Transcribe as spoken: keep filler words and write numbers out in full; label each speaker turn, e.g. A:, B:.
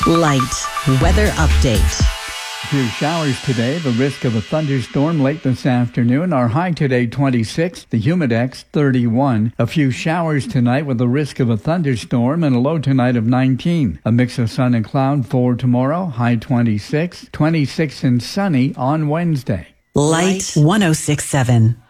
A: Light weather update.
B: A few showers today, the risk of a thunderstorm late this afternoon. Our high today twenty-six, the humidex thirty-one. A few showers tonight with the risk of a thunderstorm and a low tonight of nineteen. A mix of sun and cloud for tomorrow, high twenty-six, twenty-six and sunny on Wednesday.
A: Light one oh six point seven.